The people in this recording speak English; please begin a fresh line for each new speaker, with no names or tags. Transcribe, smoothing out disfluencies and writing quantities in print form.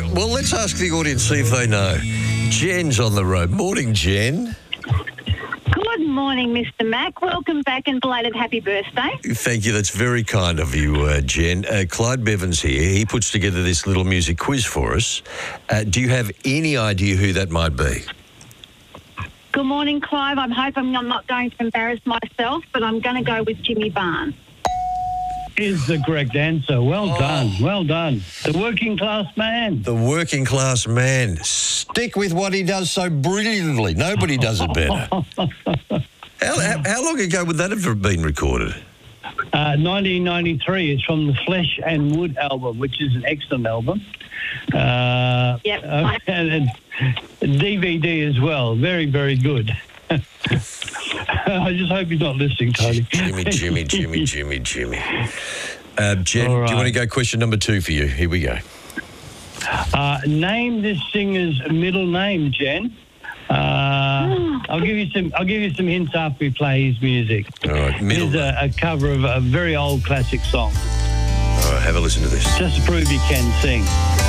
Well, let's ask the audience, see if they know. Jen's on the road. Morning, Jen.
Good morning, Mr. Mac. Welcome back and belated happy birthday.
Thank you. That's very kind of you, Jen. Clyde Bevan's here. He puts together this little music quiz for us. Do you have any idea who that might be?
Good morning, Clive. I'm hoping I'm not going to embarrass myself, but I'm going to go with Jimmy Barnes.
Is the correct answer. Well done. Well done. The working class man.
The working class man. Stick with what he does so brilliantly. Nobody does it better. How long ago would that have been recorded?
1993. It's from the Flesh and Wood album, which is an excellent album.
Yep.
And DVD as well. Very, very good. I just hope he's not listening, Tony.
Jimmy. Jen,
All right.
do you want to go question number 2 for you? Here we go.
Name this singer's middle name, Jen. I'll give you some hints after we play his music.
All right, middle
It's a cover of a very old classic song.
All right, have a listen to this.
Just to prove he can sing.